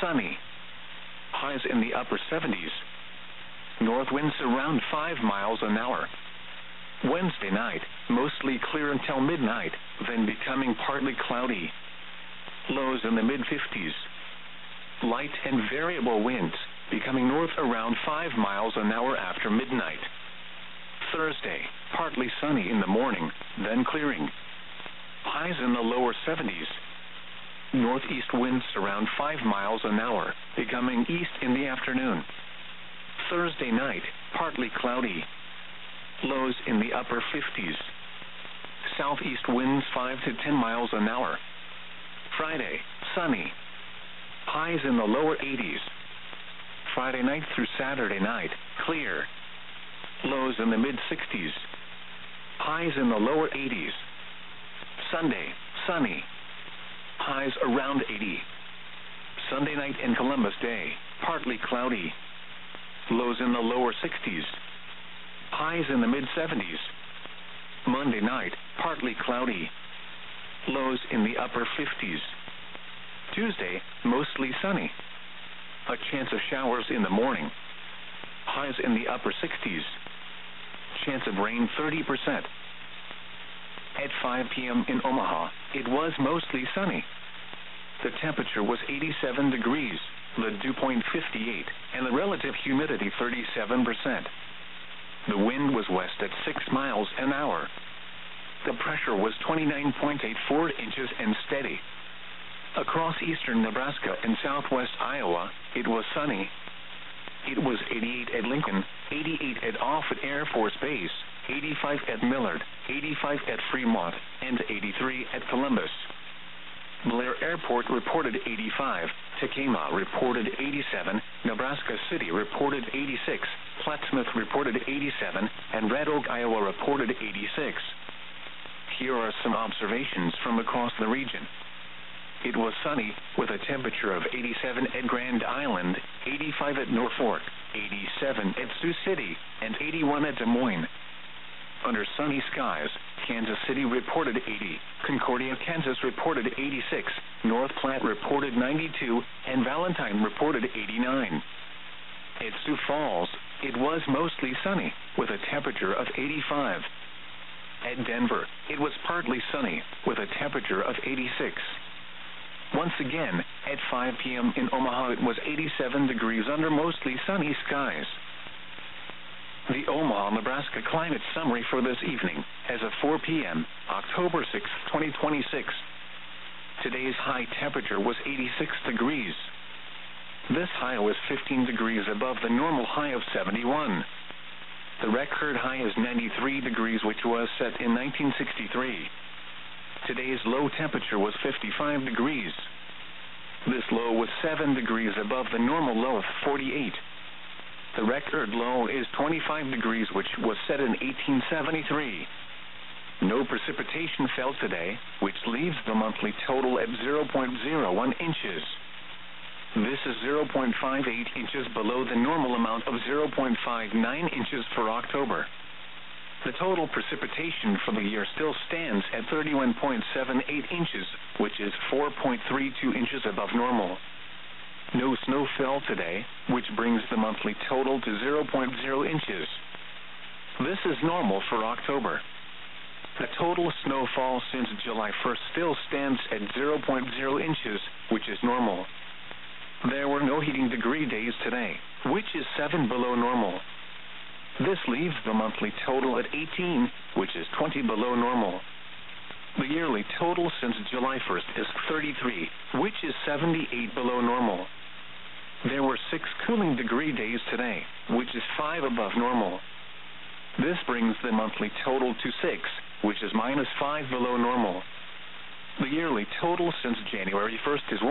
sunny. Highs in the upper 70s. North winds around 5 miles an hour. Wednesday night, mostly clear until midnight, then becoming partly cloudy. Lows in the mid-50s. Light and variable winds, becoming north around 5 miles an hour after midnight. Thursday, partly sunny in the morning, then clearing. Highs in the lower 70s. Northeast winds around 5 miles an hour, becoming east in the afternoon. Thursday night, partly cloudy. Lows in the upper 50s. Southeast winds 5 to 10 miles an hour. Friday, sunny. Highs in the lower 80s. Friday night through Saturday night, clear. Lows in the mid-60s. Highs in the lower 80s. Sunday, sunny. Highs around 80. Sunday night and Columbus Day, partly cloudy. Lows in the lower 60s. Highs in the mid-70s. Monday night, partly cloudy. Lows in the upper 50s. Tuesday, mostly sunny. A chance of showers in the morning. Highs in the upper 60s. Chance of rain 30%. At 5 p.m. in Omaha, it was mostly sunny. The temperature was 87 degrees, the dew point 58, and the relative humidity 37%. The wind was west at 6 miles an hour. The pressure was 29.84 inches and steady. Across eastern Nebraska and southwest Iowa, it was sunny. It was 88 at Lincoln, 88 at Offutt Air Force Base, 85 at Millard, 85 at Fremont, and 83 at Columbus. Blair Airport reported 85, Tekamah reported 87, Nebraska City reported 86, Plattsmouth reported 87, and Red Oak, Iowa reported 86. Here are some observations from across the region. It was sunny, with a temperature of 87 at Grand Island, 85 at Norfolk, 87 at Sioux City, and 81 at Des Moines. Under sunny skies, Kansas City reported 80, Concordia, Kansas reported 86, North Platte reported 92, and Valentine reported 89. At Sioux Falls, it was mostly sunny, with a temperature of 85. At Denver, it was partly sunny, with a temperature of 86. Once again, at 5 p.m. in Omaha, it was 87 degrees under mostly sunny skies. The Omaha, Nebraska climate summary for this evening, as of 4 p.m., October 6, 2026. Today's high temperature was 86 degrees. This high was 15 degrees above the normal high of 71. The record high is 93 degrees, which was set in 1963. Today's low temperature was 55 degrees. This low was 7 degrees above the normal low of 48. The record low is 25 degrees, which was set in 1873. No precipitation fell today, which leaves the monthly total at 0.01 inches. This is 0.58 inches below the normal amount of 0.59 inches for October. The total precipitation for the year still stands at 31.78 inches, which is 4.32 inches above normal. No snow fell today, which brings the monthly total to 0.0 inches. This is normal for October. The total snowfall since July 1st still stands at 0.0 inches, which is normal. There were no heating degree days today, which is 7 below normal. This leaves the monthly total at 18, which is 20 below normal. The yearly total since July 1st is 33, which is 78 below normal. There were 6 cooling degree days today, which is 5 above normal. This brings the monthly total to 6, which is -5 below normal. The yearly total since January 1st is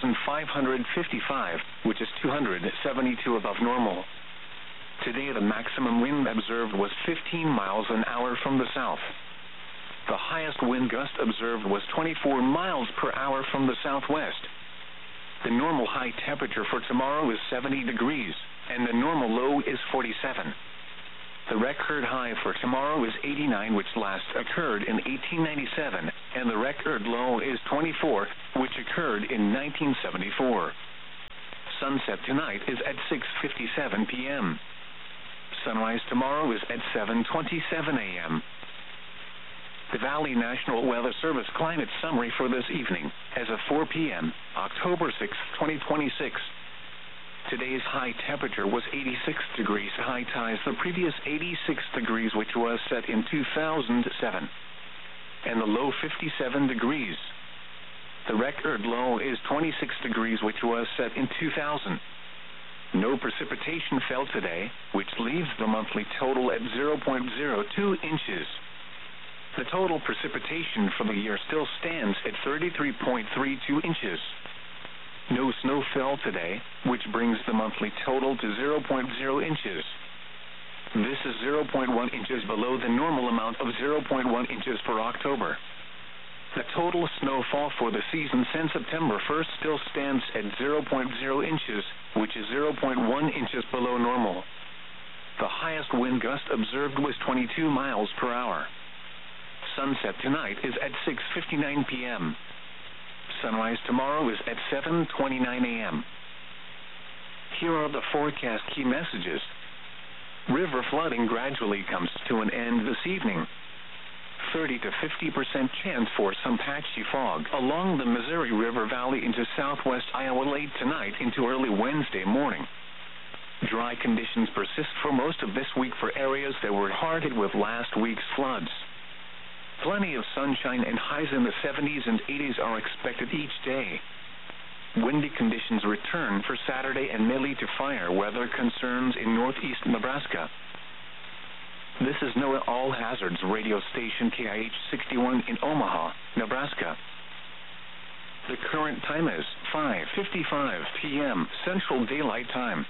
1,555, which is 272 above normal. Today the maximum wind observed was 15 miles an hour from the south. The highest wind gust observed was 24 miles per hour from the southwest. The normal high temperature for tomorrow is 70 degrees, and the normal low is 47. The record high for tomorrow is 89, which last occurred in 1897, and the record low is 24, which occurred in 1974. Sunset tonight is at 6:57 p.m. Sunrise tomorrow is at 7:27 a.m. The Valley National Weather Service climate summary for this evening, as of 4 p.m., October 6, 2026. Today's high temperature was 86 degrees, high ties the previous 86 degrees, which was set in 2007, and the low 57 degrees. The record low is 26 degrees, which was set in 2000. No precipitation fell today, which leaves the monthly total at 0.02 inches. The total precipitation for the year still stands at 33.32 inches. No snow fell today, which brings the monthly total to 0.0 inches. This is 0.1 inches below the normal amount of 0.1 inches for October. The total snowfall for the season since September 1st still stands at 0.0 inches, which is 0.1 inches below normal. The highest wind gust observed was 22 miles per hour. Sunset tonight is at 6:59 p.m. Sunrise tomorrow is at 7:29 a.m. Here are the forecast key messages. River flooding gradually comes to an end this evening. 30 to 50% chance for some patchy fog along the Missouri River Valley into southwest Iowa late tonight into early Wednesday morning. Dry conditions persist for most of this week for areas that were hard hit with last week's floods. Plenty of sunshine and highs in the 70s and 80s are expected each day. Windy conditions return for Saturday and may lead to fire weather concerns in northeast Nebraska. This is NOAA All Hazards radio station KIH 61 in Omaha, Nebraska. The current time is 5:55 p.m. Central Daylight Time.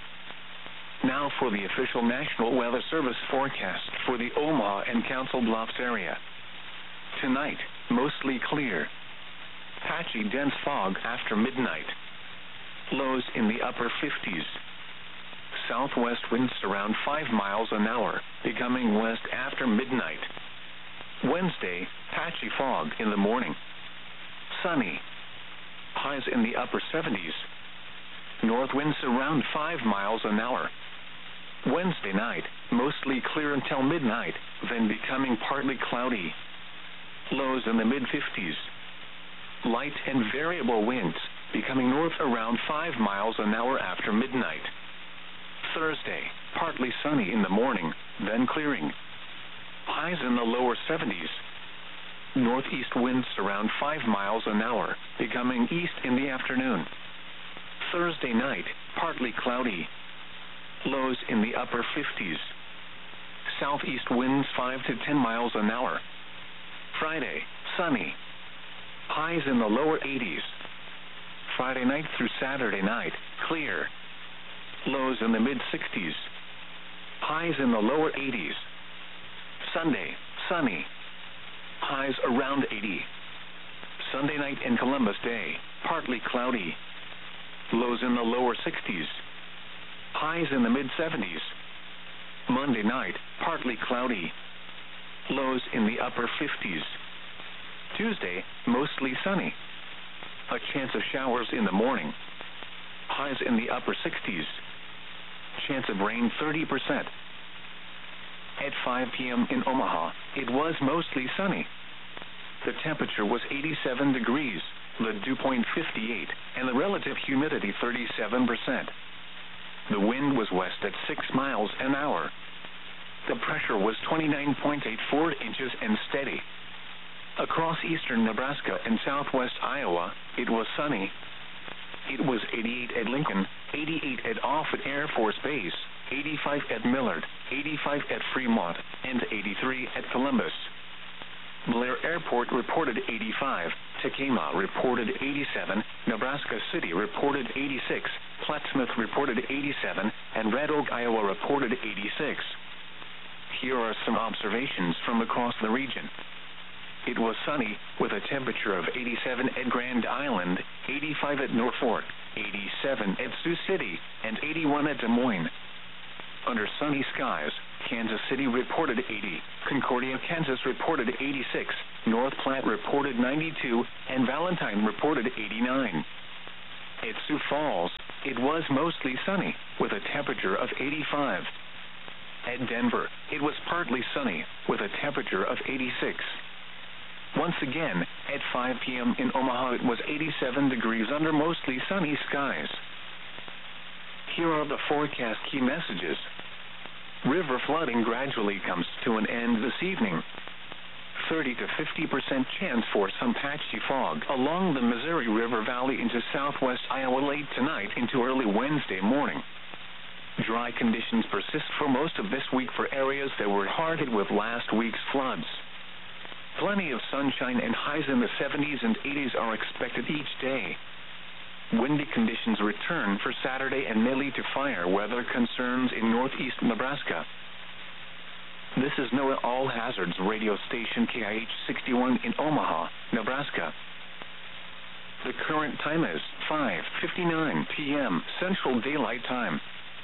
Now for the official National Weather Service forecast for the Omaha and Council Bluffs area. Tonight, mostly clear. Patchy dense fog after midnight. Lows in the upper 50s. Southwest winds around 5 miles an hour, becoming west after midnight. Wednesday, patchy fog in the morning. Sunny. Highs in the upper 70s. North winds around 5 miles an hour. Wednesday night, mostly clear until midnight, then becoming partly cloudy. Lows in the mid-50s. Light and variable winds, becoming north around 5 miles an hour after midnight. Thursday, partly sunny in the morning, then clearing. Highs in the lower 70s. Northeast winds around 5 miles an hour, becoming east in the afternoon. Thursday night, partly cloudy. Lows in the upper 50s. Southeast winds 5 to 10 miles an hour. Friday, sunny. Highs in the lower 80s. Friday night through Saturday night, clear. Lows in the mid-60s. Highs in the lower 80s. Sunday, sunny. Highs around 80. Sunday night and Columbus Day, partly cloudy. Lows in the lower 60s. Highs in the mid-70s. Monday night, partly cloudy. Lows in the upper 50s. Tuesday, mostly sunny. A chance of showers in the morning. Highs in the upper 60s. Chance of rain 30%. At 5 p.m. in Omaha, it was mostly sunny. The temperature was 87 degrees, the dew point 58, and the relative humidity 37%. The wind was west at 6 miles an hour. The pressure was 29.84 inches and steady. Across eastern Nebraska and southwest Iowa, it was sunny. It was 88 at Lincoln, 88 at Offutt Air Force Base, 85 at Millard, 85 at Fremont, and 83 at Columbus. Blair Airport reported 85, Tekamah reported 87, Nebraska City reported 86, Plattsmouth reported 87, and Red Oak, Iowa reported 86. Here are some observations from across the region. It was sunny, with a temperature of 87 at Grand Island, 85 at Norfolk, 87 at Sioux City, and 81 at Des Moines. Under sunny skies, Kansas City reported 80, Concordia, Kansas reported 86, North Platte reported 92, and Valentine reported 89. At Sioux Falls, it was mostly sunny, with a temperature of 85. At Denver, it was partly sunny, with a temperature of 86. Once again, at 5 p.m. in Omaha, it was 87 degrees under mostly sunny skies. Here are the forecast key messages. River flooding gradually comes to an end this evening. 30 to 50% chance for some patchy fog along the Missouri River Valley into southwest Iowa late tonight into early Wednesday morning. Dry conditions persist for most of this week for areas that were hard hit with last week's floods. Plenty of sunshine and highs in the 70s and 80s are expected each day. Windy conditions return for Saturday and may lead to fire weather concerns in northeast Nebraska. This is NOAA All Hazards radio station KIH 61 in Omaha, Nebraska. The current time is 5:59 p.m. Central Daylight Time.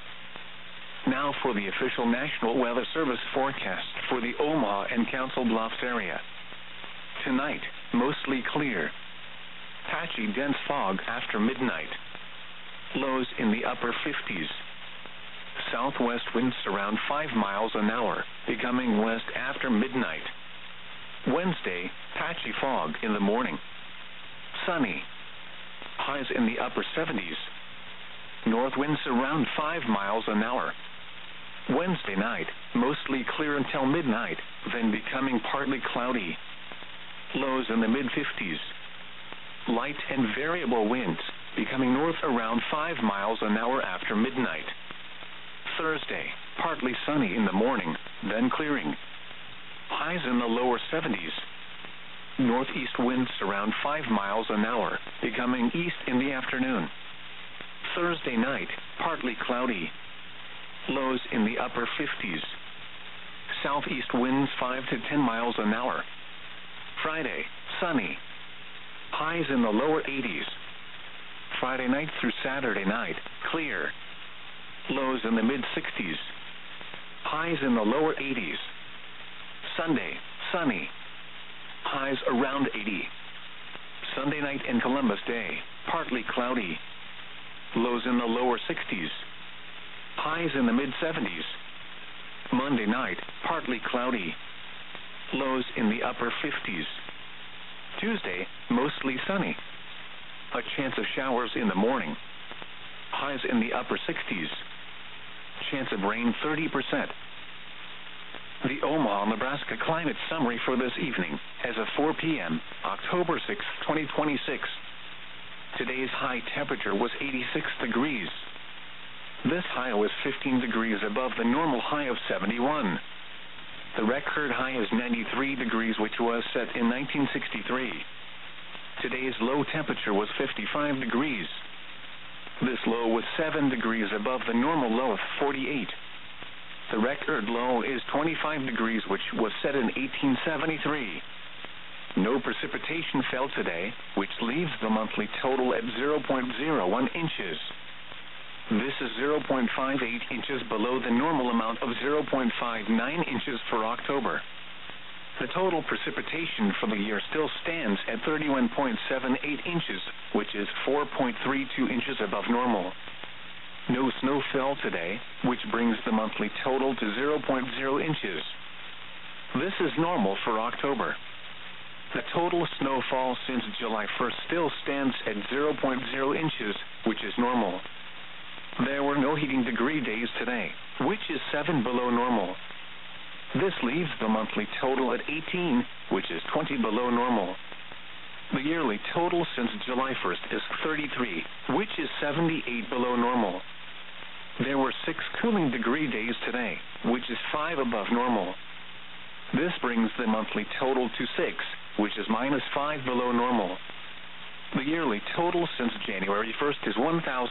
Now for the official National Weather Service forecast for the Omaha and Council Bluffs area. Tonight, mostly clear. Patchy dense fog after midnight. Lows in the upper 50s. Southwest winds around 5 miles an hour, becoming west after midnight. Wednesday, patchy fog in the morning. Sunny. Highs in the upper 70s. North winds around 5 miles an hour. Wednesday night, mostly clear until midnight, then becoming partly cloudy. Lows in the mid-50s. Light and variable winds, becoming north around 5 miles an hour after midnight. Thursday, partly sunny in the morning, then clearing. Highs in the lower 70s. Northeast winds around 5 miles an hour, becoming east in the afternoon. Thursday night, partly cloudy. Lows in the upper 50s. Southeast winds 5 to 10 miles an hour. Friday, sunny. Highs in the lower 80s. Friday night through Saturday night, clear. Lows in the mid-60s. Highs in the lower 80s. Sunday, sunny. Highs around 80. Sunday night and Columbus Day, partly cloudy. Lows in the lower 60s. Highs in the mid-70s. Monday night, partly cloudy. Lows in the upper 50s. Tuesday, mostly sunny. A chance of showers in the morning. Highs in the upper 60s. Chance of rain 30%. The Omaha, Nebraska climate summary for this evening as of 4 p.m., October 6, 2026. Today's high temperature was 86 degrees. This high was 15 degrees above the normal high of 71. The record high is 93 degrees, which was set in 1963. Today's low temperature was 55 degrees. This low was 7 degrees above the normal low of 48. The record low is 25 degrees, which was set in 1873. No precipitation fell today, which leaves the monthly total at 0.01 inches. This is 0.58 inches below the normal amount of 0.59 inches for October. The total precipitation for the year still stands at 31.78 inches, which is 4.32 inches above normal. No snow fell today, which brings the monthly total to 0.0 inches. This is normal for October. The total snowfall since July 1st still stands at 0.0 inches, which is normal. There were no heating degree days today, which is 7 below normal. This leaves the monthly total at 18, which is 20 below normal. The yearly total since July 1st is 33, which is 78 below normal. There were 6 cooling degree days today, which is 5 above normal. This brings the monthly total to 6, which is -5 below normal. The yearly total since January 1st is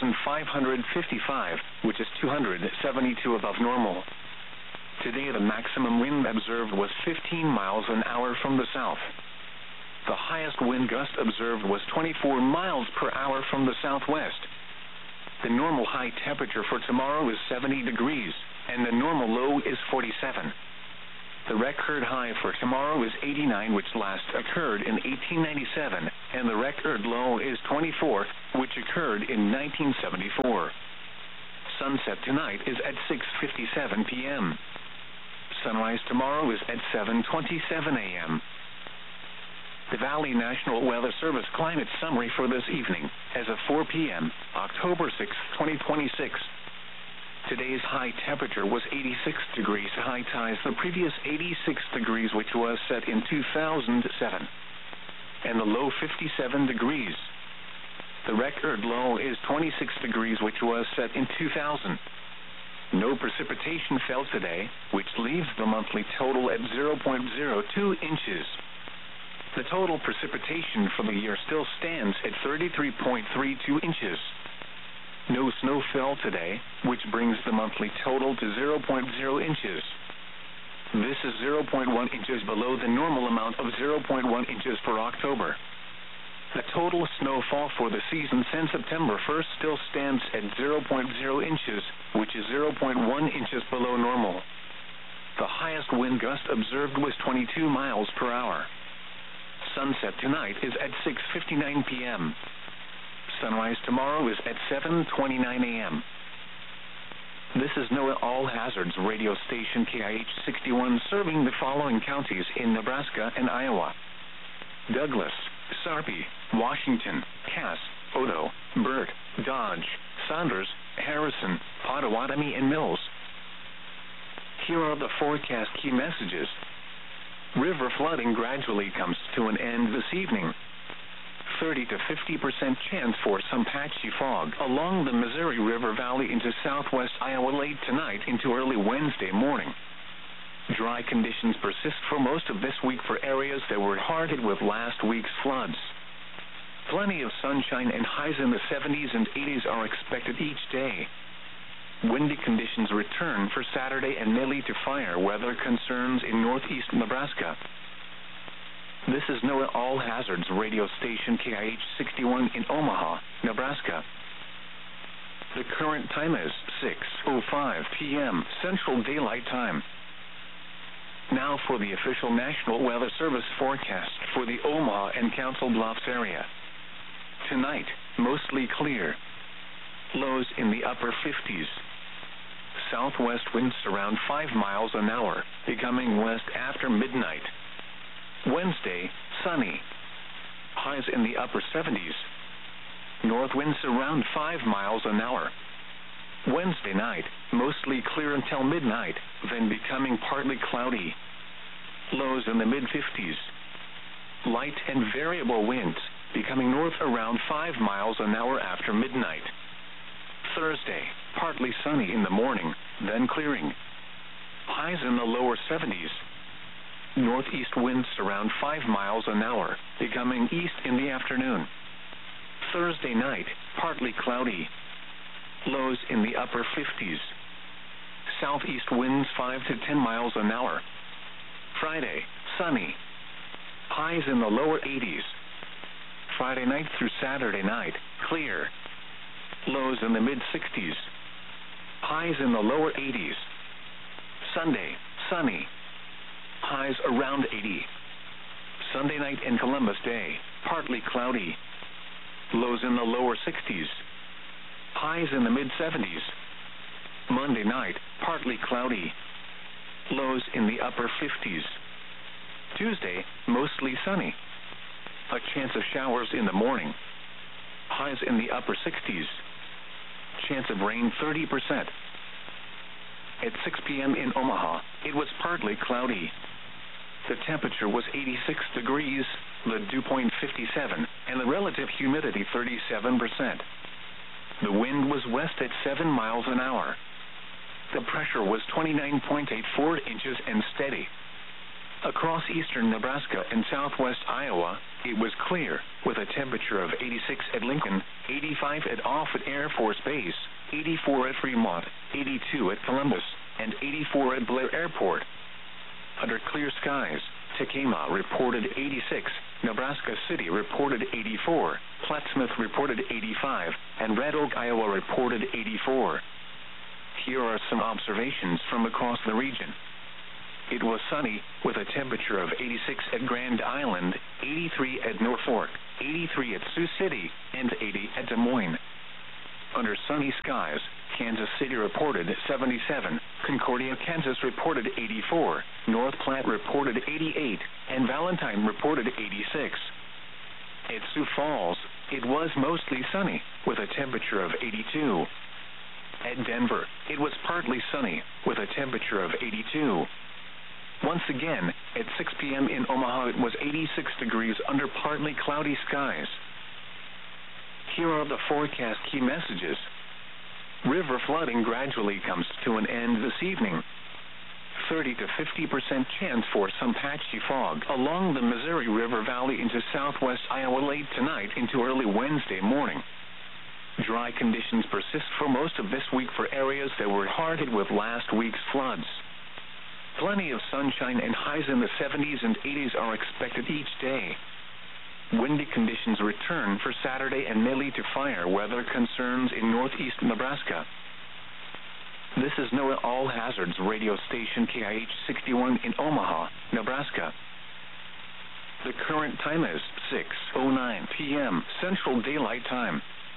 1,555, which is 272 above normal. Today, the maximum wind observed was 15 miles an hour from the south. The highest wind gust observed was 24 miles per hour from the southwest. The normal high temperature for tomorrow is 70 degrees, and the normal low is 47. The record high for tomorrow is 89, which last occurred in 1897, and the record low is 24, which occurred in 1974. Sunset tonight is at 6:57 p.m. Sunrise tomorrow is at 7:27 a.m. The Valley National Weather Service climate summary for this evening, as of 4 p.m., October 6, 2026. Today's high temperature was 86 degrees, high ties the previous 86 degrees, which was set in 2007, and the low 57 degrees. The record low is 26 degrees, which was set in 2000. No precipitation fell today, which leaves the monthly total at 0.02 inches. The total precipitation for the year still stands at 33.32 inches. No snow fell today, which brings the monthly total to 0.0 inches. This is 0.1 inches below the normal amount of 0.1 inches for October. The total snowfall for the season since September 1st still stands at 0.0 inches, which is 0.1 inches below normal. The highest wind gust observed was 22 miles per hour. Sunset tonight is at 6:59 p.m. Sunrise tomorrow is at 7:29 a.m. This is NOAA All Hazards radio station KIH 61, serving the following counties in Nebraska and Iowa: Douglas, Sarpy, Washington, Cass, Odo, Burt, Dodge, Saunders, Harrison, Potawatomi, and Mills. Here are the forecast key messages. River flooding gradually comes to an end this evening. 30 to 50% chance for some patchy fog along the Missouri River Valley into southwest Iowa late tonight into early Wednesday morning. Dry conditions persist for most of this week for areas that were hard hit with last week's floods. Plenty of sunshine and highs in the 70s and 80s are expected each day. Windy conditions return for Saturday and may lead to fire weather concerns in northeast Nebraska. This is NOAA All Hazards radio station KIH 61 in Omaha, Nebraska. The current time is 6:05 p.m. Central Daylight Time. Now for the official National Weather Service forecast for the Omaha and Council Bluffs area. Tonight, mostly clear. Lows in the upper 50s. Southwest winds around 5 miles an hour, becoming west after midnight. Wednesday, sunny. Highs in the upper 70s. North winds around 5 miles an hour. Wednesday night, mostly clear until midnight, then becoming partly cloudy. Lows in the mid-50s. Light and variable winds, becoming north around 5 miles an hour after midnight. Thursday, partly sunny in the morning, then clearing. Highs in the lower 70s. Northeast winds around 5 miles an hour, becoming east in the afternoon. Thursday night, partly cloudy. Lows in the upper 50s. Southeast winds 5 to 10 miles an hour. Friday, sunny. Highs in the lower 80s. Friday night through Saturday night, clear. Lows in the mid-60s. Highs in the lower 80s. Sunday, sunny. Highs around 80. Sunday night and Columbus Day, partly cloudy. Lows in the lower 60s. Highs in the mid-70s. Monday night, partly cloudy. Lows in the upper 50s. Tuesday, mostly sunny. A chance of showers in the morning. Highs in the upper 60s. Chance of rain 30%. At 6 p.m. in Omaha, it was partly cloudy. The temperature was 86 degrees, the dew point 57, and the relative humidity 37%. The wind was west at 7 miles an hour. The pressure was 29.84 inches and steady. Across eastern Nebraska and southwest Iowa, it was clear, with a temperature of 86 at Lincoln, 85 at Offutt Air Force Base, 84 at Fremont, 82 at Columbus, and 84 at Blair Airport. Under clear skies, Tekamah reported 86, Nebraska City reported 84, Plattsmouth reported 85, and Red Oak, Iowa reported 84. Here are some observations from across the region. it was sunny, with a temperature of 86 at Grand Island, 83 at Norfolk, 83 at Sioux City, and 80 at Des Moines. Under sunny skies, Kansas City reported 77, Concordia, Kansas reported 84, North Platte reported 88, and Valentine reported 86. At Sioux Falls, it was mostly sunny, with a temperature of 82. At Denver, it was partly sunny, with a temperature of 82. Once again, at 6 p.m. in Omaha, it was 86 degrees under partly cloudy skies. Here are the forecast key messages. River flooding gradually comes to an end this evening. 30 to 50% chance for some patchy fog along the Missouri River Valley into southwest Iowa late tonight into early Wednesday morning. Dry conditions persist for most of this week for areas that were hard hit with last week's floods. Plenty of sunshine and highs in the 70s and 80s are expected each day. Windy conditions return for Saturday and may lead to fire weather concerns in northeast Nebraska. This is NOAA All Hazards radio station KIH 61 in Omaha, Nebraska. The current time is 6:09 p.m. Central Daylight Time.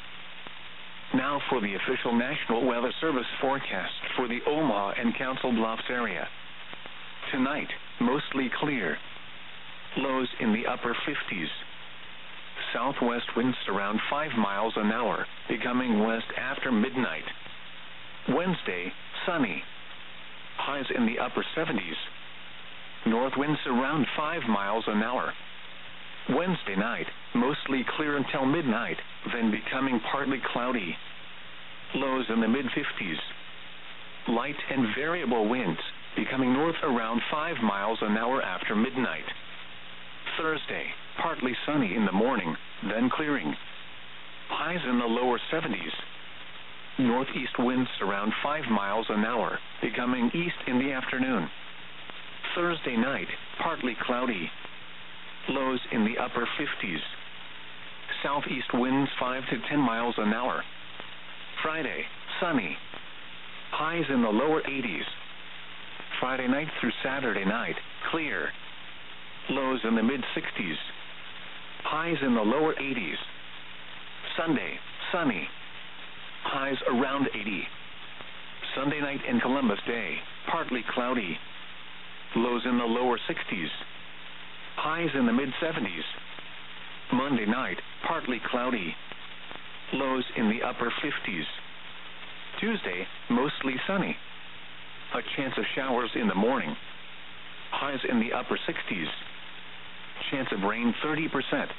Now for the official National Weather Service forecast for the Omaha and Council Bluffs area. Tonight, mostly clear. Lows in the upper 50s. Southwest winds around 5 miles an hour, becoming west after midnight. Wednesday, sunny. Highs in the upper 70s. North winds around 5 miles an hour. Wednesday night, mostly clear until midnight, then becoming partly cloudy. Lows in the mid-50s. Light and variable winds, becoming north around 5 miles an hour after midnight. Thursday, partly sunny in the morning, then clearing. Highs in the lower 70s. Northeast winds around 5 miles an hour, becoming east in the afternoon. Thursday night, partly cloudy. Lows in the upper 50s. Southeast winds 5 to 10 miles an hour. Friday, sunny. Highs in the lower 80s. Friday night through Saturday night, clear. Lows in the mid-60s. Highs in the lower 80s. Sunday, sunny. Highs around 80. Sunday night and Columbus Day, partly cloudy. Lows in the lower 60s. Highs in the mid-70s. Monday night, partly cloudy. Lows in the upper 50s. Tuesday, mostly sunny. A chance of showers in the morning. Highs in the upper 60s. Chance of rain 30%.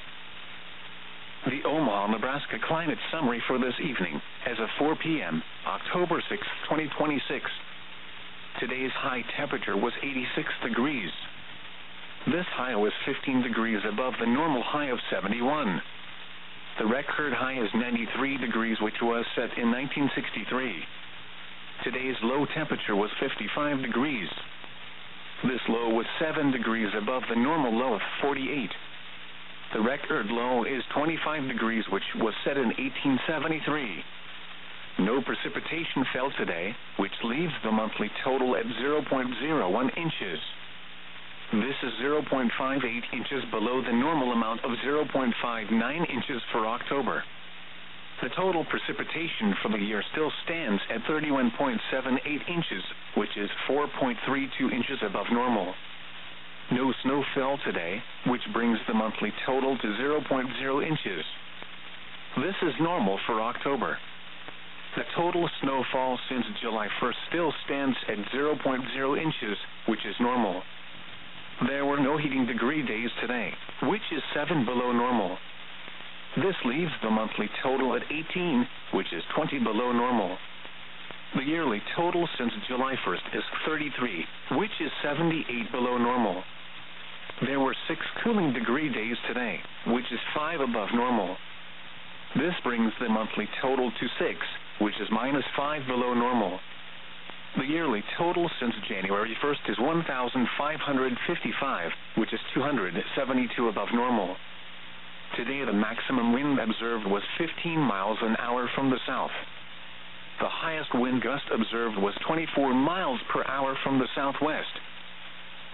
The Omaha, Nebraska climate summary for this evening, as of 4 p.m., October 6, 2026. Today's high temperature was 86 degrees. This high was 15 degrees above the normal high of 71. The record high is 93 degrees, which was set in 1963. Today's low temperature was 55 degrees. This low was 7 degrees above the normal low of 48. The record low is 25 degrees, which was set in 1873. No precipitation fell today, which leaves the monthly total at 0.01 inches. This is 0.58 inches below the normal amount of 0.59 inches for October. The total precipitation for the year still stands at 31.78 inches, which is 4.32 inches above normal. No snow fell today, which brings the monthly total to 0.0 inches. This is normal for October. The total snowfall since July 1st still stands at 0.0 inches, which is normal. There were no heating degree days today, which is 7 below normal. This leaves the monthly total at 18, which is 20 below normal. The yearly total since July 1st is 33, which is 78 below normal. There were 6 cooling degree days today, which is 5 above normal. This brings the monthly total to 6, which is -5 below normal. The yearly total since January 1st is 1,555, which is 272 above normal. Today, the maximum wind observed was 15 miles an hour from the south. The highest wind gust observed was 24 miles per hour from the southwest.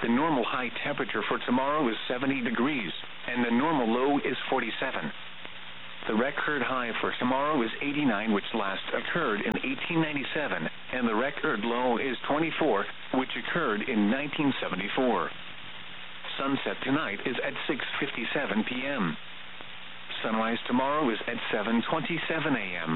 The normal high temperature for tomorrow is 70 degrees, and the normal low is 47. The record high for tomorrow is 89, which last occurred in 1897, and the record low is 24, which occurred in 1974. Sunset tonight is at 6:57 p.m. Sunrise tomorrow is at 7:27 a.m.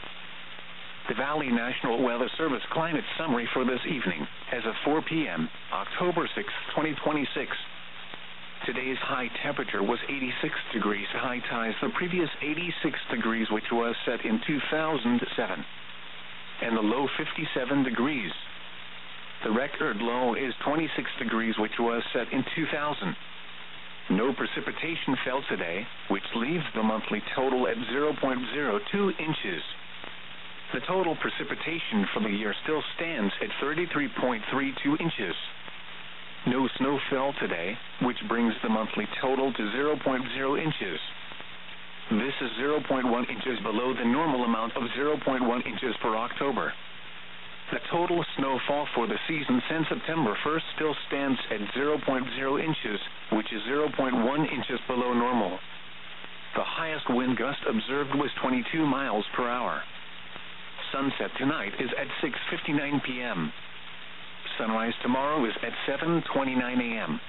The Valley National Weather Service climate summary for this evening as of 4 p.m., October 6, 2026. Today's high temperature was 86 degrees. High ties the previous 86 degrees, which was set in 2007, and the low 57 degrees. The record low is 26 degrees, which was set in 2000. No precipitation fell today, which leaves the monthly total at 0.02 inches. The total precipitation for the year still stands at 33.32 inches. No snow fell today, which brings the monthly total to 0.0 inches. This is 0.1 inches below the normal amount of 0.1 inches for October. The total snowfall for the season since September 1st still stands at 0.0 inches, which is 0.1 inches below normal. The highest wind gust observed was 22 miles per hour. Sunset tonight is at 6:59 p.m. Sunrise tomorrow is at 7:29 a.m.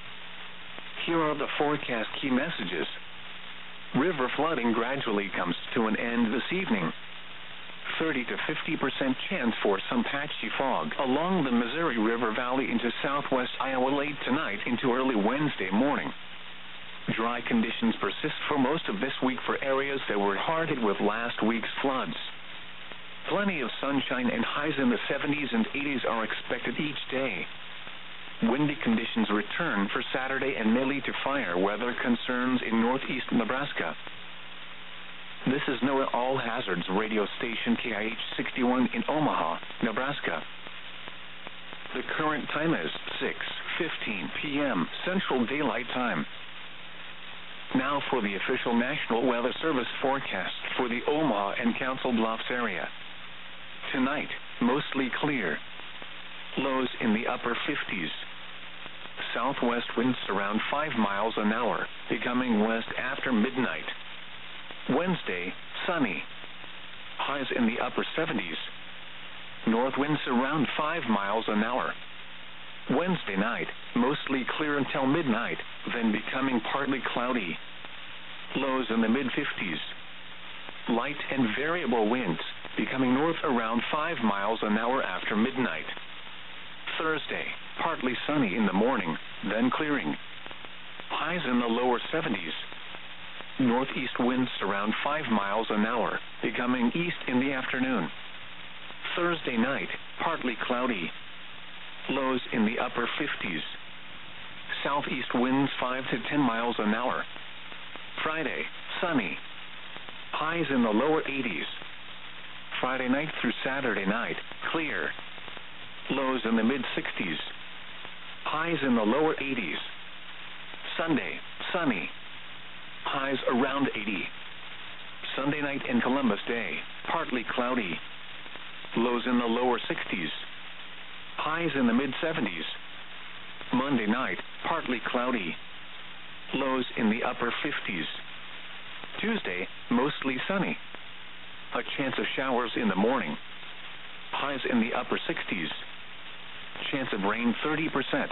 Here are the forecast key messages. River flooding gradually comes to an end this evening. 30 to 50% chance for some patchy fog along the Missouri River Valley into southwest Iowa late tonight into early Wednesday morning. Dry conditions persist for most of this week for areas that were hard hit with last week's floods. Plenty of sunshine and highs in the 70s and 80s are expected each day. Windy conditions return for Saturday and may lead to fire weather concerns in northeast Nebraska. This is NOAA All Hazards radio station KIH 61 in Omaha, Nebraska. The current time is 6:15 p.m. Central Daylight Time. Now for the official National Weather Service forecast for the Omaha and Council Bluffs area. Tonight, mostly clear. Lows in the upper 50s. Southwest winds around 5 miles an hour, becoming west after midnight. Wednesday, sunny. Highs in the upper 70s. North winds around 5 miles an hour. Wednesday night, mostly clear until midnight, then becoming partly cloudy. Lows in the mid-50s. Light and variable winds, becoming north around 5 miles an hour after midnight. Thursday, partly sunny in the morning, then clearing. Highs in the lower 70s. Northeast winds around 5 miles an hour, becoming east in the afternoon. Thursday night, partly cloudy. Lows in the upper 50s. Southeast winds 5 to 10 miles an hour. Friday, sunny. Highs in the lower 80s. Friday night through Saturday night, clear. Lows in the mid-60s. Highs in the lower 80s. Sunday, sunny. Highs around 80. Sunday night in Columbus Day, partly cloudy. Lows in the lower 60s. Highs in the mid-70s. Monday night, partly cloudy. Lows in the upper 50s. Tuesday, mostly sunny. A chance of showers in the morning. Highs in the upper 60s. Chance of rain 30%.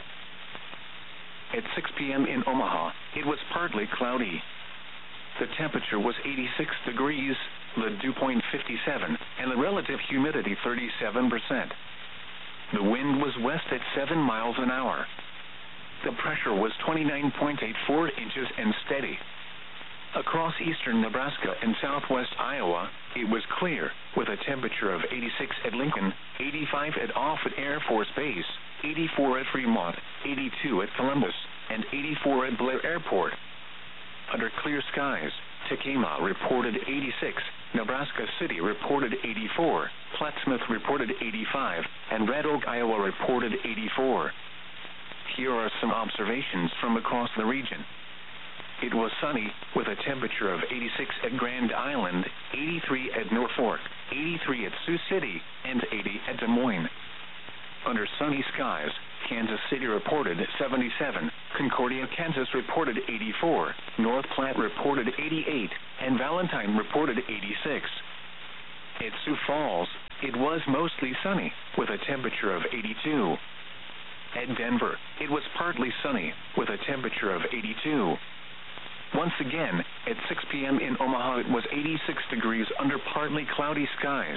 At 6 p.m. in Omaha, it was partly cloudy. The temperature was 86 degrees, the dew point 57, and the relative humidity 37%. The wind was west at 7 miles an hour. The pressure was 29.84 inches and steady. Across eastern Nebraska and southwest Iowa, it was clear, with a temperature of 86 at Lincoln, 85 at Offutt Air Force Base, 84 at Fremont, 82 at Columbus, and 84 at Blair Airport. Under clear skies, Tekamah reported 86, Nebraska City reported 84, Plattsmouth reported 85, and Red Oak, Iowa reported 84. Here are some observations from across the region. It was sunny, with a temperature of 86 at Grand Island, 83 at Norfolk, 83 at Sioux City, and 80 at Des Moines. Under sunny skies, Kansas City reported 77, Concordia, Kansas reported 84, North Platte reported 88, and Valentine reported 86. At Sioux Falls, it was mostly sunny, with a temperature of 82. At Denver, it was partly sunny, with a temperature of 82. Once again, at 6 p.m. in Omaha, it was 86 degrees under partly cloudy skies.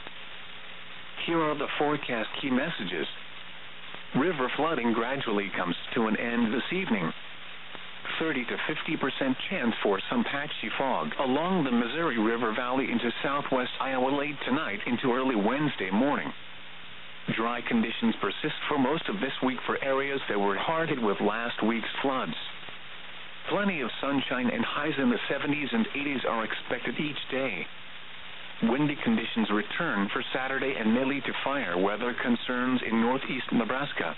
Here are the forecast key messages. River flooding gradually comes to an end this evening. 30 to 50% chance for some patchy fog along the Missouri River Valley into southwest Iowa late tonight into early Wednesday morning. Dry conditions persist for most of this week for areas that were hard hit with last week's floods. Plenty of sunshine and highs in the 70s and 80s are expected each day. Windy conditions return for Saturday and may lead to fire weather concerns in northeast Nebraska.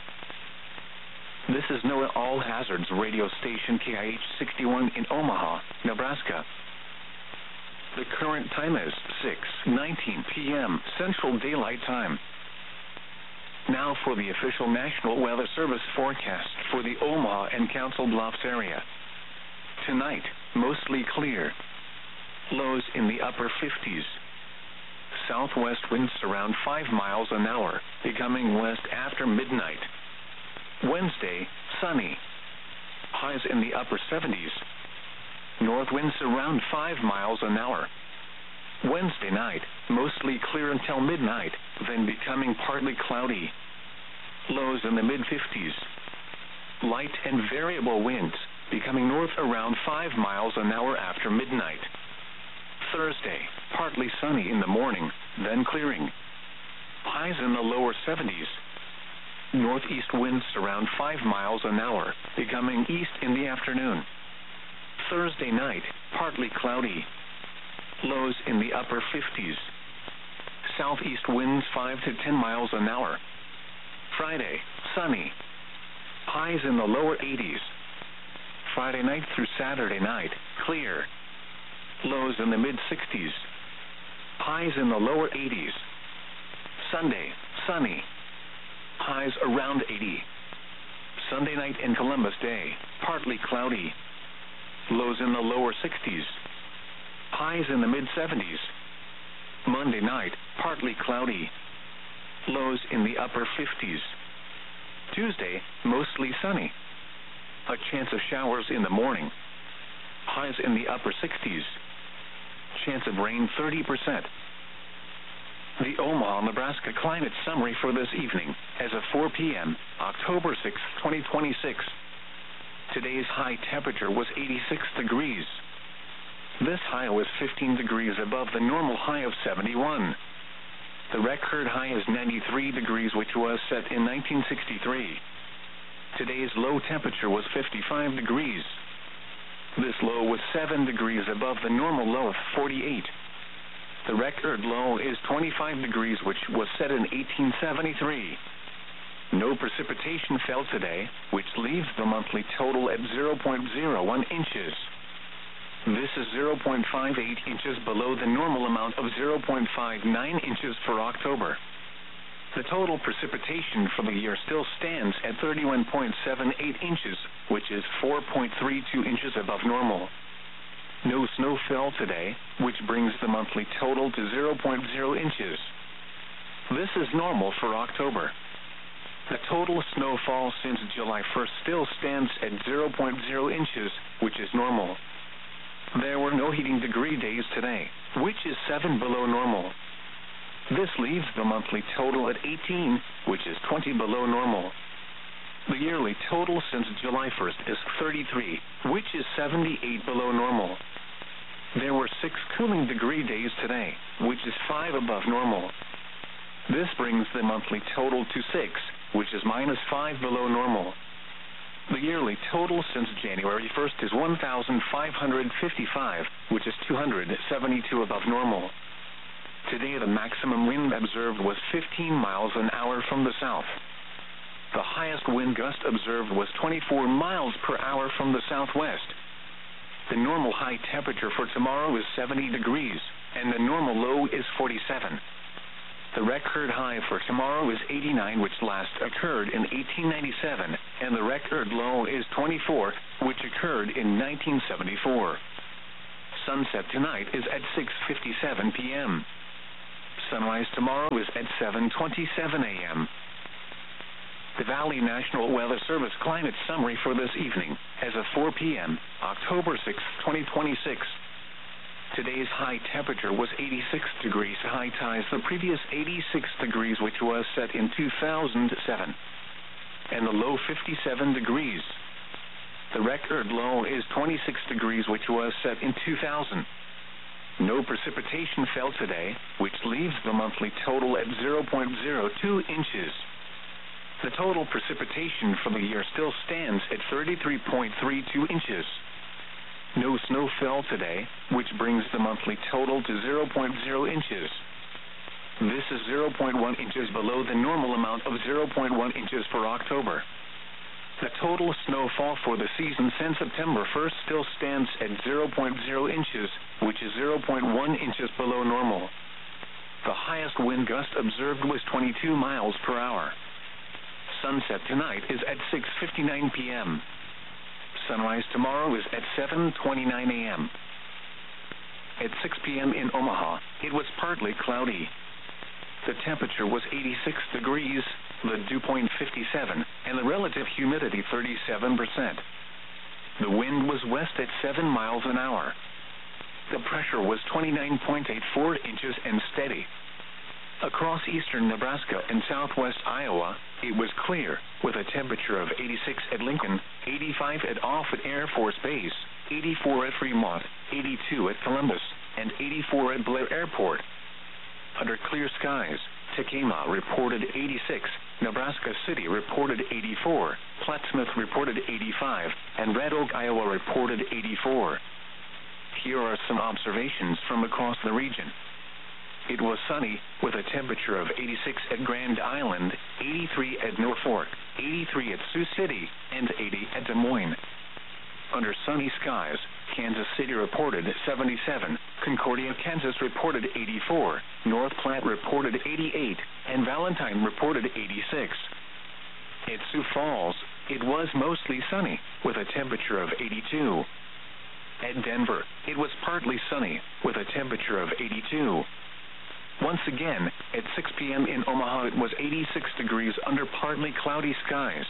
This is NOAA All Hazards radio station KIH 61 in Omaha, Nebraska. The current time is 6:19 p.m. Central Daylight Time. Now for the official National Weather Service forecast for the Omaha and Council Bluffs area. Tonight, mostly clear. Lows in the upper 50s. Southwest winds around 5 miles an hour, becoming west after midnight. Wednesday, sunny. Highs in the upper 70s. North winds around 5 miles an hour. Wednesday night, mostly clear until midnight, then becoming partly cloudy. Lows in the mid-50s. Light and variable winds, becoming north around 5 miles an hour after midnight. Thursday, partly sunny in the morning, then clearing. Highs in the lower 70s. Northeast winds around 5 miles an hour, becoming east in the afternoon. Thursday night, partly cloudy. Lows in the upper 50s. Southeast winds 5 to 10 miles an hour. Friday, sunny. Highs in the lower 80s. Friday night through Saturday night, clear. Lows in the mid-60s. Highs in the lower 80s. Sunday, sunny. Highs around 80. Sunday night and Columbus Day, partly cloudy. Lows in the lower 60s. Highs in the mid-70s. Monday night, partly cloudy. Lows in the upper 50s. Tuesday, mostly sunny. A chance of showers in the morning. Highs in the upper 60s. Chance of rain 30%. The Omaha, Nebraska climate summary for this evening as of 4 p.m., October 6, 2026. Today's high temperature was 86 degrees. This high was 15 degrees above the normal high of 71. The record high is 93 degrees, which was set in 1963. Today's low temperature was 55 degrees. This low was 7 degrees above the normal low of 48. The record low is 25 degrees, which was set in 1873. No precipitation fell today, which leaves the monthly total at 0.01 inches. This is 0.58 inches below the normal amount of 0.59 inches for October. The total precipitation for the year still stands at 31.78 inches, which is 4.32 inches above normal. No snow fell today, which brings the monthly total to 0.0 inches. This is normal for October. The total snowfall since July 1st still stands at 0.0 inches, which is normal. There were no heating degree days today, which is 7 below normal. This leaves the monthly total at 18, which is 20 below normal. The yearly total since July 1st is 33, which is 78 below normal. There were 6 cooling degree days today, which is 5 above normal. This brings the monthly total to 6, which is -5 below normal. The yearly total since January 1st is 1,555, which is 272 above normal. Today, the maximum wind observed was 15 miles an hour from the south. The highest wind gust observed was 24 miles per hour from the southwest. The normal high temperature for tomorrow is 70 degrees, and the normal low is 47. The record high for tomorrow is 89, which last occurred in 1897, and the record low is 24, which occurred in 1974. Sunset tonight is at 6:57 p.m. Sunrise tomorrow is at 7:27 a.m. The Valley National Weather Service climate summary for this evening as of 4 p.m., October 6, 2026. Today's high temperature was 86 degrees. High ties the previous 86 degrees, which was set in 2007, and the low 57 degrees. The record low is 26 degrees, which was set in 2000. No precipitation fell today, which leaves the monthly total at 0.02 inches. The total precipitation for the year still stands at 33.32 inches. No snow fell today, which brings the monthly total to 0.0 inches. This is 0.1 inches below the normal amount of 0.1 inches for October. The total snowfall for the season since September 1st still stands at 0.0 inches, which is 0.1 inches below normal. The highest wind gust observed was 22 miles per hour. Sunset tonight is at 6:59 p.m. Sunrise tomorrow is at 7:29 a.m. At 6 p.m. in Omaha, it was partly cloudy. The temperature was 86 degrees, the dew point 57, and the relative humidity 37%. The wind was west at 7 miles an hour. The pressure was 29.84 inches and steady. Across eastern Nebraska and southwest Iowa, it was clear, with a temperature of 86 at Lincoln, 85 at Offutt Air Force Base, 84 at Fremont, 82 at Columbus, and 84 at Blair Airport. Under clear skies, Tekamah reported 86, Nebraska City reported 84, Plattsmouth reported 85, and Red Oak, Iowa reported 84. Here are some observations from across the region. It was sunny, with a temperature of 86 at Grand Island, 83 at Norfolk, 83 at Sioux City, and 80 at Des Moines. Under sunny skies, Kansas City reported 77, Concordia, Kansas reported 84, North Platte reported 88, and Valentine reported 86. At Sioux Falls, it was mostly sunny, with a temperature of 82. At Denver, it was partly sunny, with a temperature of 82. Once again, at 6 p.m. in Omaha, it was 86 degrees under partly cloudy skies.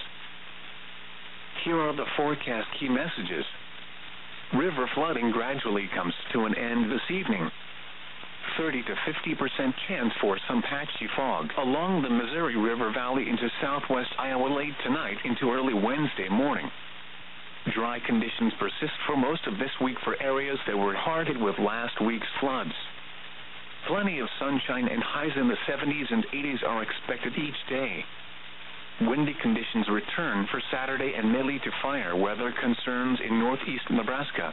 Here are the forecast key messages. River flooding gradually comes to an end this evening. 30 to 50% chance for some patchy fog along the Missouri River Valley into southwest Iowa late tonight into early Wednesday morning. Dry conditions persist for most of this week for areas that were hard hit with last week's floods. Plenty of sunshine and highs in the 70s and 80s are expected each day. Windy conditions return for Saturday and may lead to fire weather concerns in northeast Nebraska.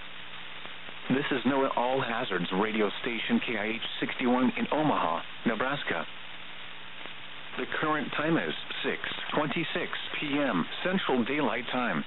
This is NOAA All Hazards radio station KIH 61 in Omaha, Nebraska. The current time is 6:26 p.m. Central Daylight Time.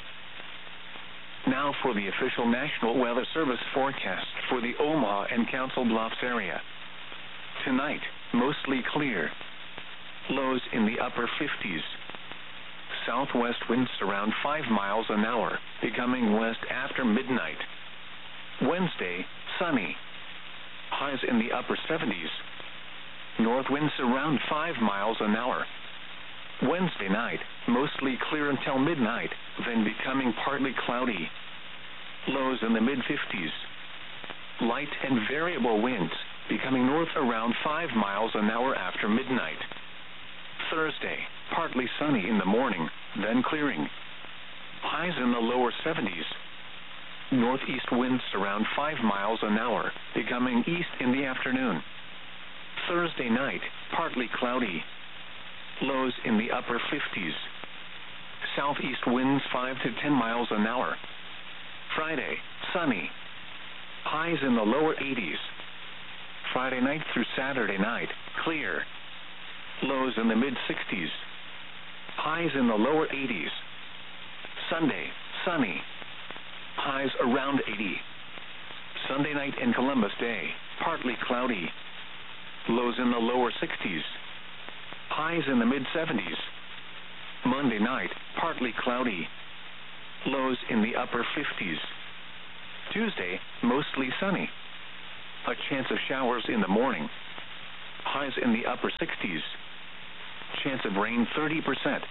Now for the official National Weather Service forecast for the Omaha and Council Bluffs area. Tonight, mostly clear. Lows in the upper 50s. Southwest winds around 5 miles an hour, becoming west after midnight. Wednesday, sunny. Highs in the upper 70s. North winds around 5 miles an hour. Wednesday night, mostly clear until midnight, then becoming partly cloudy. Lows in the mid-50s. Light and variable winds, becoming north around 5 miles an hour after midnight. Thursday, partly sunny in the morning, then clearing. Highs in the lower 70s. Northeast winds around 5 miles an hour, becoming east in the afternoon. Thursday night, partly cloudy. Lows in the upper 50s. Southeast winds 5 to 10 miles an hour. Friday, sunny. Highs in the lower 80s. Friday night through Saturday night, clear. Lows in the mid-60s. Highs in the lower 80s. Sunday, sunny. Highs around 80. Sunday night and Columbus Day, partly cloudy. lows in the lower 60s. Highs in the mid-70s. Monday night, partly cloudy. Lows in the upper 50s. Tuesday, mostly sunny. A chance of showers in the morning. Highs in the upper 60s. Chance of rain 30%.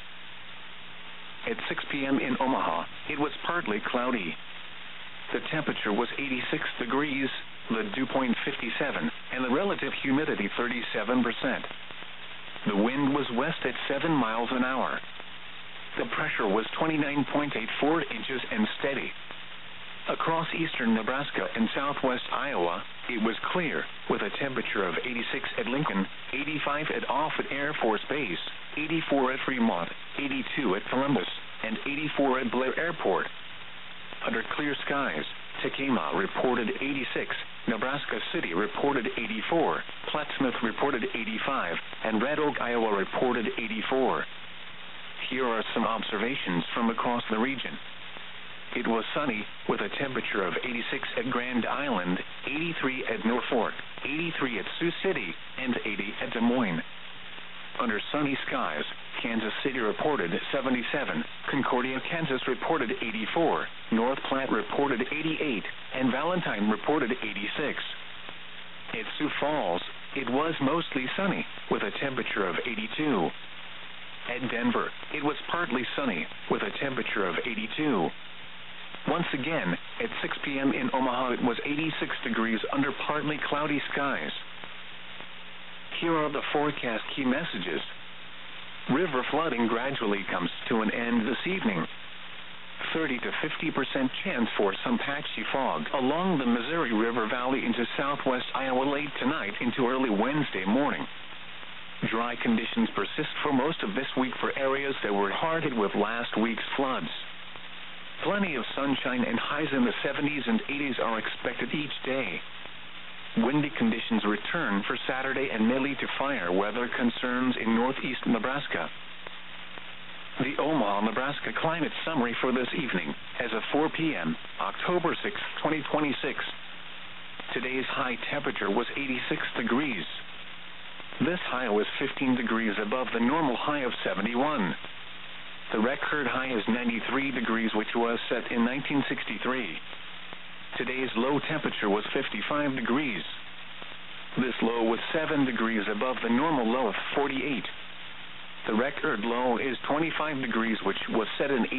At 6 p.m. in Omaha, it was partly cloudy. The temperature was 86 degrees, the dew point 57, and the relative humidity 37%. The wind was west at 7 miles an hour. The pressure was 29.84 inches and steady. Across eastern Nebraska and southwest Iowa, it was clear, with a temperature of 86 at Lincoln, 85 at Offutt Air Force Base, 84 at Fremont, 82 at Columbus, and 84 at Blair Airport. Under clear skies, Tekamah reported 86, Nebraska City reported 84, Plattsmouth reported 85, and Red Oak, Iowa reported 84. Here are some observations from across the region. It was sunny, with a temperature of 86 at Grand Island, 83 at Norfolk, 83 at Sioux City, and 80 at Des Moines. Under sunny skies, Kansas City reported 77, Concordia, Kansas reported 84, North Platte reported 88, and Valentine reported 86. At Sioux Falls, it was mostly sunny, with a temperature of 82. At Denver, it was partly sunny, with a temperature of 82. Once again, at 6 p.m. in Omaha, it was 86 degrees under partly cloudy skies. Here are the forecast key messages. River flooding gradually comes to an end this evening. 30 to 50% chance for some patchy fog along the Missouri River Valley into southwest Iowa late tonight into early Wednesday morning. Dry conditions persist for most of this week for areas that were hard hit with last week's floods. Plenty of sunshine and highs in the 70s and 80s are expected each day. Windy conditions return for Saturday and may lead to fire weather concerns in northeast Nebraska. The Omaha, Nebraska climate summary for this evening as of 4 p.m., October 6, 2026. Today's high temperature was 86 degrees. This high was 15 degrees above the normal high of 71. The record high is 93 degrees, which was set in 1963. Today's low temperature was 55 degrees. This low was 7 degrees above the normal low of 48. The record low is 25 degrees, which was set in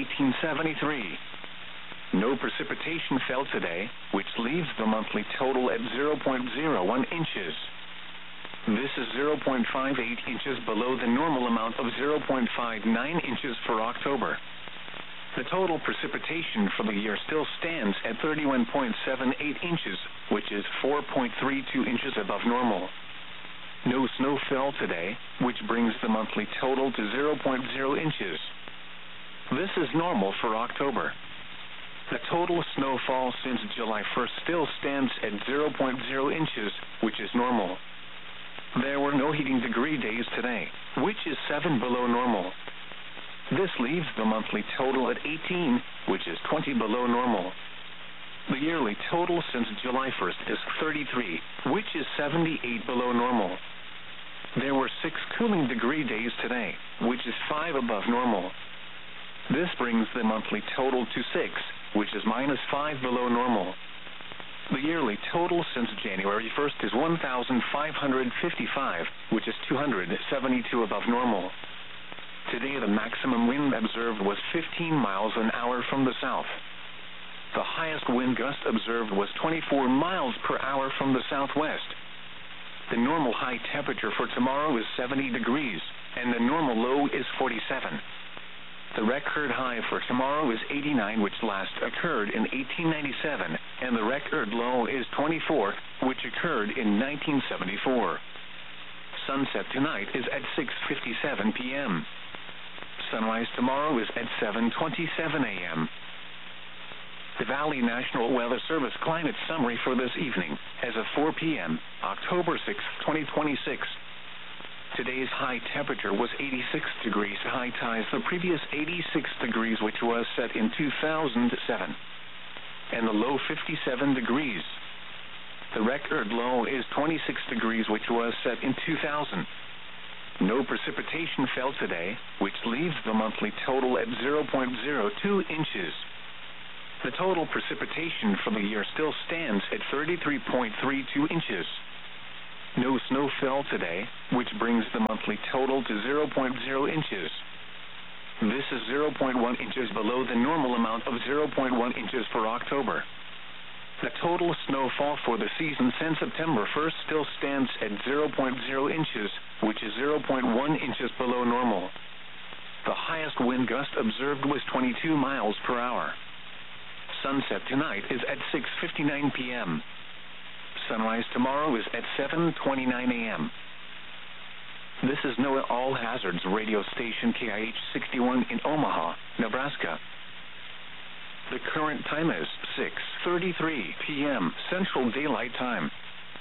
1873. No precipitation fell today, which leaves the monthly total at 0.01 inches. This is 0.58 inches below the normal amount of 0.59 inches for October. The total precipitation for the year still stands at 31.78 inches, which is 4.32 inches above normal. No snow fell today, which brings the monthly total to 0.0 inches. This is normal for October. The total snowfall since July 1st still stands at 0.0 inches, which is normal. There were no heating degree days today, which is 7 below normal. This leaves the monthly total at 18, which is 20 below normal. The yearly total since July 1st is 33, which is 78 below normal. There were 6 cooling degree days today, which is 5 above normal. This brings the monthly total to 6, which is -5 below normal. The yearly total since January 1st is 1,555, which is 272 above normal. Today, the maximum wind observed was 15 miles an hour from the south. The highest wind gust observed was 24 miles per hour from the southwest. The normal high temperature for tomorrow is 70 degrees, and the normal low is 47. The record high for tomorrow is 89, which last occurred in 1897, and the record low is 24, which occurred in 1974. Sunset tonight is at 6:57 p.m. Sunrise tomorrow is at 7:27 a.m. The Valley National Weather Service climate summary for this evening as of 4 p.m., October 6, 2026. Today's high temperature was 86 degrees, high ties the previous 86 degrees, which was set in 2007, and the low 57 degrees. The record low is 26 degrees, which was set in 2000. No precipitation fell today, which leaves the monthly total at 0.02 inches. The total precipitation for the year still stands at 33.32 inches. No snow fell today, which brings the monthly total to 0.0 inches. This is 0.1 inches below the normal amount of 0.1 inches for October. The total snowfall for the season since September 1st still stands at 0.0 inches, which is 0.1 inches below normal. The highest wind gust observed was 22 miles per hour. Sunset tonight is at 6:59 p.m. Sunrise tomorrow is at 7:29 a.m. This is NOAA All Hazards radio station KIH 61 in Omaha, Nebraska. The current time is 6:33 p.m. Central Daylight Time.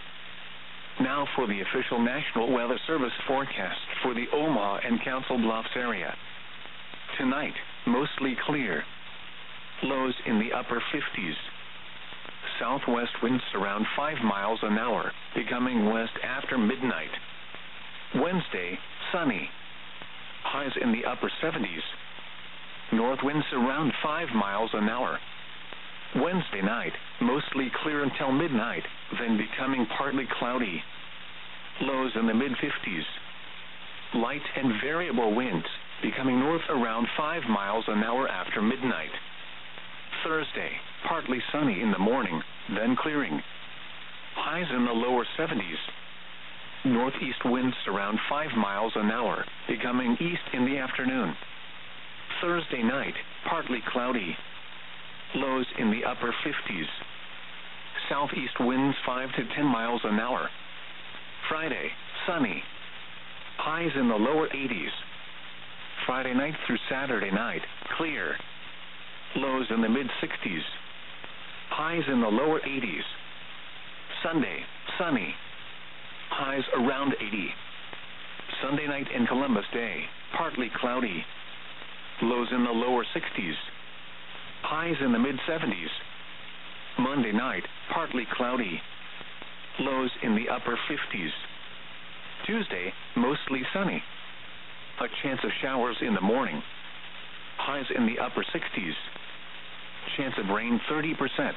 Now for the official National Weather Service forecast for the Omaha and Council Bluffs area. Tonight, mostly clear. Lows in the upper 50s. Southwest winds around 5 miles an hour, becoming west after midnight. Wednesday, sunny. Highs in the upper 70s. North winds around 5 miles an hour. Wednesday night, mostly clear until midnight, then becoming partly cloudy. Lows in the mid-50s. Light and variable winds, becoming north around 5 miles an hour after midnight. Thursday, partly sunny in the morning, then clearing. Highs in the lower 70s. Northeast winds around 5 miles an hour, becoming east in the afternoon. Thursday night, partly cloudy. Lows in the upper 50s. Southeast winds 5 to 10 miles an hour. Friday, sunny. Highs in the lower 80s. Friday night through Saturday night, clear. Lows in the mid-60s. Highs in the lower 80s. Sunday, sunny. Highs around 80. Sunday night and Columbus Day, partly cloudy. Lows in the lower 60s. Highs in the mid-70s. Monday night, partly cloudy. Lows in the upper 50s. Tuesday, mostly sunny. A chance of showers in the morning. Highs in the upper 60s. Chance of rain 30%.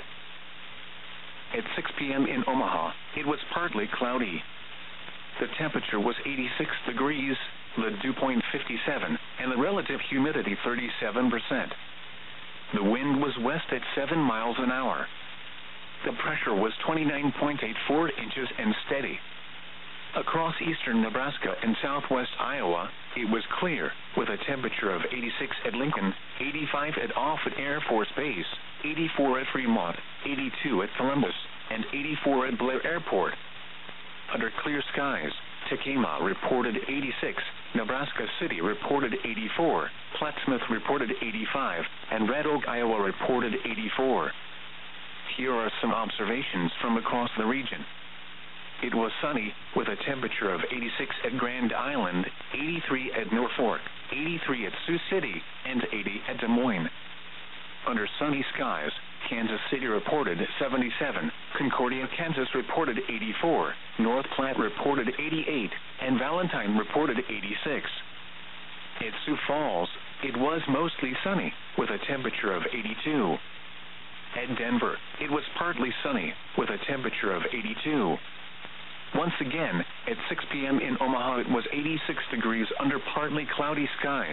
At 6 p.m. in Omaha, it was partly cloudy. The temperature was 86 degrees, the dew point 57, and the relative humidity 37%. The wind was west at 7 miles an hour. The pressure was 29.84 inches and steady. Across eastern Nebraska and southwest Iowa, it was clear, with a temperature of 86 at Lincoln, 85 at Offutt Air Force Base, 84 at Fremont, 82 at Columbus, and 84 at Blair Airport. Under clear skies, Tekamah reported 86, Nebraska City reported 84, Plattsmouth reported 85, and Red Oak, Iowa reported 84. Here are some observations from across the region. It was sunny, with a temperature of 86 at Grand Island, 83 at Norfolk, 83 at Sioux City, and 80 at Des Moines. Under sunny skies, Kansas City reported 77, Concordia, Kansas reported 84, North Platte reported 88, and Valentine reported 86. At Sioux Falls, it was mostly sunny, with a temperature of 82. At Denver, it was partly sunny, with a temperature of 82. Once again, at 6 p.m. in Omaha, it was 86 degrees under partly cloudy skies.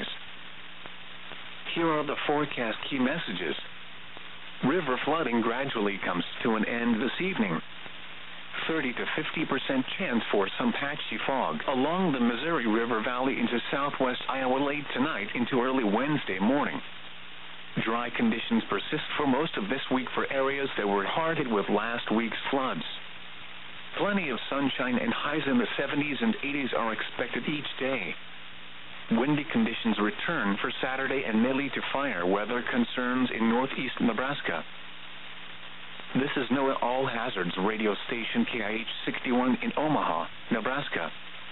Here are the forecast key messages. River flooding gradually comes to an end this evening. 30 to 50% chance for some patchy fog along the Missouri River Valley into southwest Iowa late tonight into early Wednesday morning. Dry conditions persist for most of this week for areas that were hard hit with last week's floods. Plenty of sunshine and highs in the 70s and 80s are expected each day. Windy conditions return for Saturday and may lead to fire weather concerns in northeast Nebraska. This is NOAA All Hazards radio station KIH 61 in Omaha, Nebraska.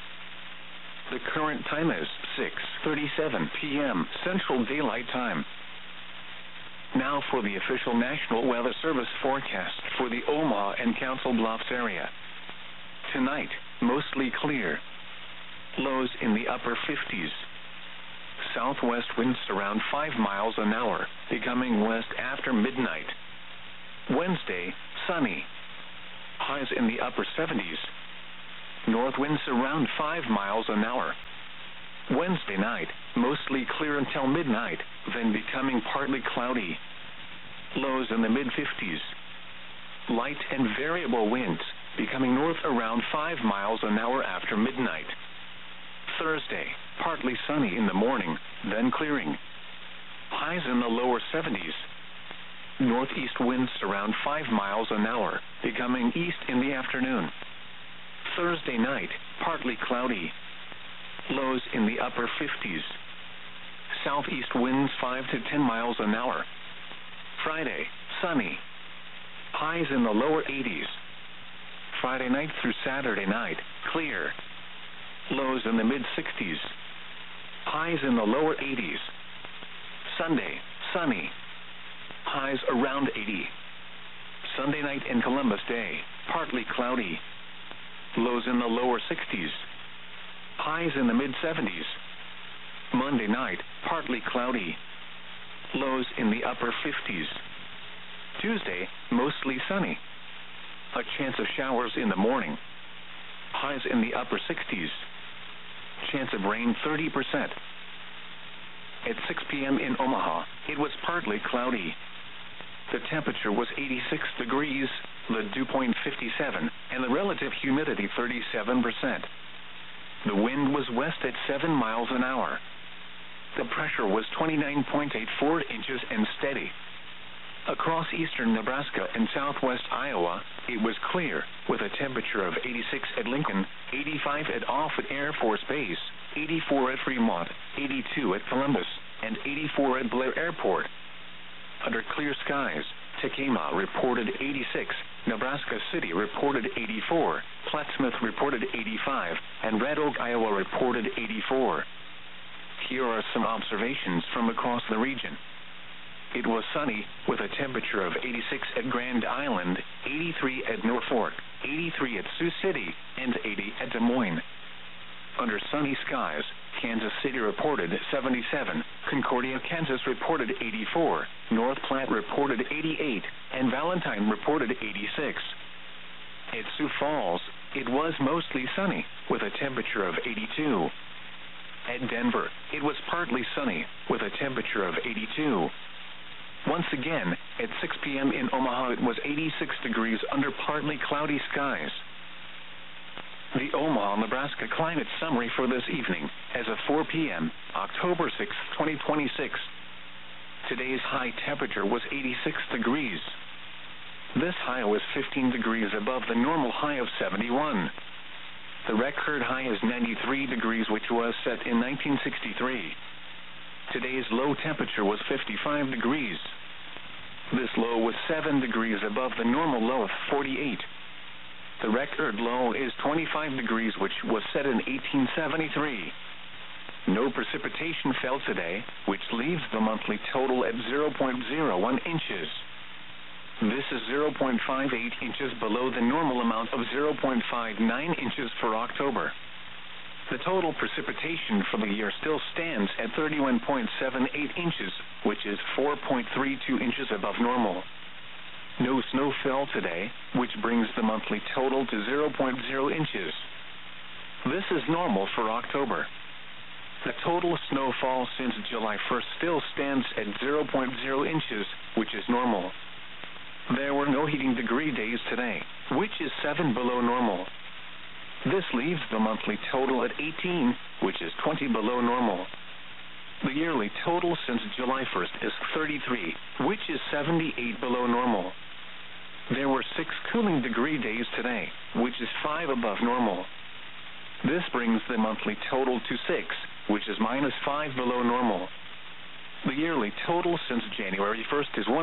The current time is 6:37 p.m. Central Daylight Time. Now for the official National Weather Service forecast for the Omaha and Council Bluffs area. Tonight, mostly clear. Lows in the upper 50s. Southwest winds around 5 miles an hour, becoming west after midnight. Wednesday, sunny. Highs in the upper 70s. North winds around 5 miles an hour. Wednesday night, mostly clear until midnight, then becoming partly cloudy. Lows in the mid-50s. Light and variable winds, becoming north around 5 miles an hour after midnight. Thursday, partly sunny in the morning, then clearing. Highs in the lower 70s. Northeast winds around 5 miles an hour, becoming east in the afternoon. Thursday night, partly cloudy. Lows in the upper 50s. Southeast winds 5 to 10 miles an hour. Friday, sunny. Highs in the lower 80s. Friday night through Saturday night, clear. Lows in the mid-60s. Highs in the lower 80s. Sunday, sunny. Highs around 80. Sunday night and Columbus Day, partly cloudy. Lows in the lower 60s. Highs in the mid-70s. Monday night, partly cloudy. Lows in the upper 50s. Tuesday, mostly sunny. A chance of showers in the morning. Highs in the upper 60s. Chance of rain 30%. At 6 p.m. in Omaha, it was partly cloudy. The temperature was 86 degrees, the dew point 57, and the relative humidity 37%. The wind was west at 7 miles an hour. The pressure was 29.84 inches and steady. Across eastern Nebraska and southwest Iowa, it was clear, with a temperature of 86 at Lincoln, 85 at Offutt Air Force Base, 84 at Fremont, 82 at Columbus, and 84 at Blair Airport. Under clear skies, Tekamah reported 86, Nebraska City reported 84, Plattsmouth reported 85, and Red Oak, Iowa reported 84. Here are some observations from across the region. It was sunny, with a temperature of 86 at Grand Island, 83 at Norfolk, 83 at Sioux City, and 80 at Des Moines. Under sunny skies, Kansas City reported 77, Concordia, Kansas reported 84, North Platte reported 88, and Valentine reported 86. At Sioux Falls, it was mostly sunny, with a temperature of 82. At Denver, it was partly sunny, with a temperature of 82. Once again, at 6 p.m. in Omaha, it was 86 degrees under partly cloudy skies. The Omaha, Nebraska climate summary for this evening, as of 4 p.m., October 6, 2026. Today's high temperature was 86 degrees. This high was 15 degrees above the normal high of 71. The record high is 93 degrees, which was set in 1963. Today's low temperature was 55 degrees. This low was 7 degrees above the normal low of 48. The record low is 25 degrees, which was set in 1873. No precipitation fell today, which leaves the monthly total at 0.01 inches. This is 0.58 inches below the normal amount of 0.59 inches for October. The total precipitation for the year still stands at 31.78 inches, which is 4.32 inches above normal. No snow fell today, which brings the monthly total to 0.0 inches. This is normal for October. The total snowfall since July 1st still stands at 0.0 inches, which is normal. There were no heating degree days today, which is 7 below normal. This leaves the monthly total at 18, which is 20 below normal. The yearly total since July 1st is 33, which is 78 below normal. There were 6 cooling degree days today, which is 5 above normal. This brings the monthly total to 6, which is -5 below normal. The yearly total since January 1st is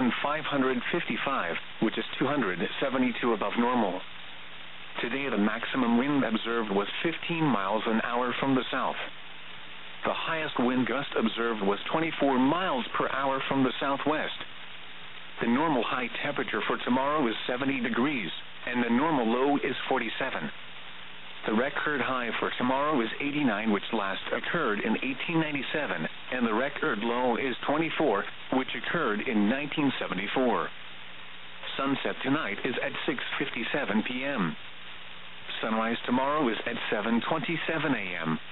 1,555, which is 272 above normal. Today the maximum wind observed was 15 miles an hour from the south. The highest wind gust observed was 24 miles per hour from the southwest. The normal high temperature for tomorrow is 70 degrees, and the normal low is 47. The record high for tomorrow is 89, which last occurred in 1897, and the record low is 24, which occurred in 1974. Sunset tonight is at 6:57 p.m. Sunrise tomorrow is at 7:27 a.m.